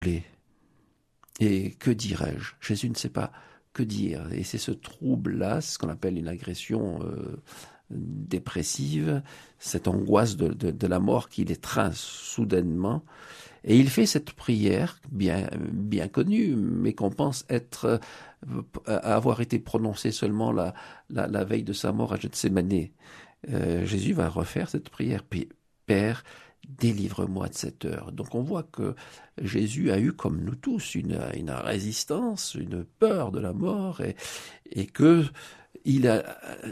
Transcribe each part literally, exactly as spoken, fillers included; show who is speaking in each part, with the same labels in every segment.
Speaker 1: Et que dirais-je? Jésus ne sait pas que dire. Et c'est ce trouble-là, ce qu'on appelle une agression euh, dépressive, cette angoisse de, de, de la mort qui l'étreint soudainement. Et il fait cette prière, bien, bien connue, mais qu'on pense être, euh, avoir été prononcée seulement la, la, la veille de sa mort à Gethsémane. Euh, Jésus va refaire cette prière. Père, délivre-moi de cette heure. Donc on voit que Jésus a eu, comme nous tous, une, une résistance, une peur de la mort, et, et que il a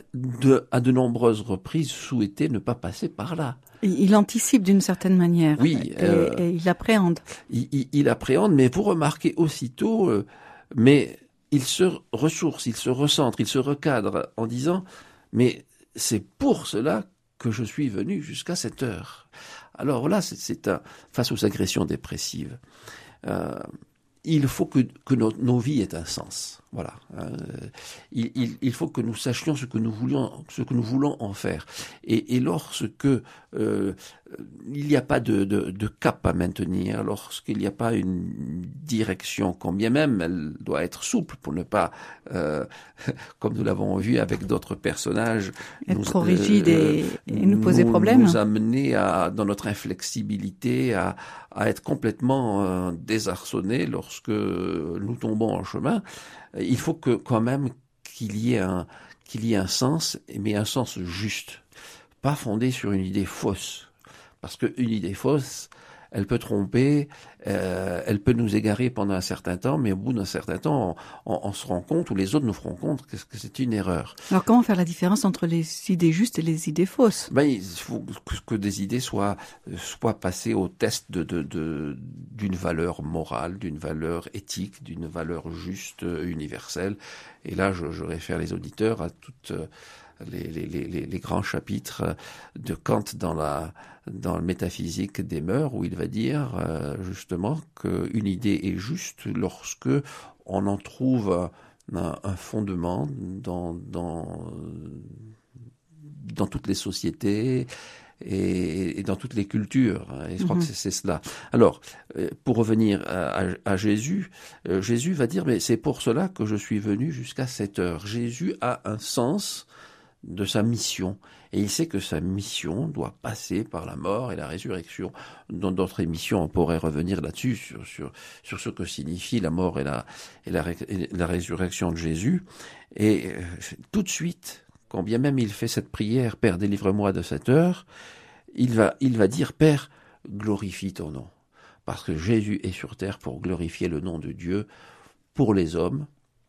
Speaker 1: de, à de nombreuses reprises souhaité ne pas passer par là.
Speaker 2: Il anticipe d'une certaine manière.
Speaker 1: Oui,
Speaker 2: et,
Speaker 1: euh,
Speaker 2: et il appréhende.
Speaker 1: Il, il, il appréhende, mais vous remarquez aussitôt, euh, mais il se ressource, il se recentre, il se recadre en disant, mais c'est pour cela que je suis venu jusqu'à cette heure. Alors là, c'est, c'est un, face aux agressions dépressives, euh, il faut que, que nos, nos vies aient un sens. Voilà. Euh, il, il, il faut que nous sachions ce que nous voulions, ce que nous voulons en faire. Et, et lorsque euh, il n'y a pas de, de, de cap à maintenir, lorsqu'il n'y a pas une direction, quand bien même elle doit être souple pour ne pas, euh, comme nous l'avons vu avec d'autres personnages,
Speaker 2: être
Speaker 1: nous,
Speaker 2: trop rigide
Speaker 1: euh,
Speaker 2: et, et nous poser
Speaker 1: nous,
Speaker 2: problème.
Speaker 1: Nous amener à, dans notre inflexibilité, à, à être complètement euh, désarçonnés lorsque nous tombons en chemin. Il faut que quand même qu'il y ait un qu'il y ait un sens, mais un sens juste, pas fondé sur une idée fausse, parce que une idée fausse, elle peut tromper, euh, elle peut nous égarer pendant un certain temps, mais au bout d'un certain temps, on, on, on se rend compte, ou les autres nous feront compte que, que c'est une erreur.
Speaker 2: Alors comment faire la différence entre les idées justes et les idées fausses?
Speaker 1: Ben, il faut que, que des idées soient, soient passées au test de, de, de, d'une valeur morale, d'une valeur éthique, d'une valeur juste, universelle. Et là, je, je réfère les auditeurs à toutes les, les, les, les grands chapitres de Kant dans la dans le métaphysique des mœurs, où il va dire euh, justement qu'une idée est juste lorsque on en trouve un, un fondement dans, dans, dans toutes les sociétés et, et dans toutes les cultures. Et je crois mmh. que c'est, c'est cela. Alors, pour revenir à, à, à Jésus, euh, Jésus va dire, mais c'est pour cela que je suis venu jusqu'à cette heure. Jésus a un sens de sa mission. Et il sait que sa mission doit passer par la mort et la résurrection. Dans d'autres émissions, on pourrait revenir là-dessus, sur, sur, sur ce que signifie la mort et la, et la, et la résurrection de Jésus. Et euh, tout de suite, quand bien même il fait cette prière, « Père, délivre-moi de cette heure », il va, il va dire « Père, glorifie ton nom ». Parce que Jésus est sur terre pour glorifier le nom de Dieu pour les hommes,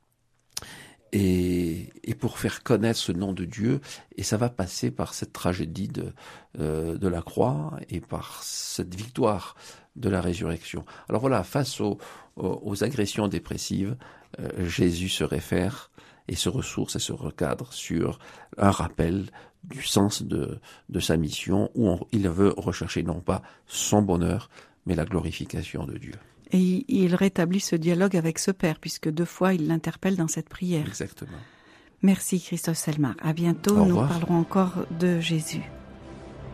Speaker 1: Et, et pour faire connaître ce nom de Dieu, et ça va passer par cette tragédie de, euh, de la croix et par cette victoire de la résurrection. Alors voilà, face aux, aux, aux agressions dépressives, euh, Jésus se réfère et se ressource et se recadre sur un rappel du sens de, de sa mission, où on, il veut rechercher non pas son bonheur, mais la glorification de Dieu.
Speaker 2: Et il rétablit ce dialogue avec ce Père, puisque deux fois il l'interpelle dans cette prière.
Speaker 1: Exactement.
Speaker 2: Merci Christophe Selmar. À bientôt, nous parlerons encore de Jésus.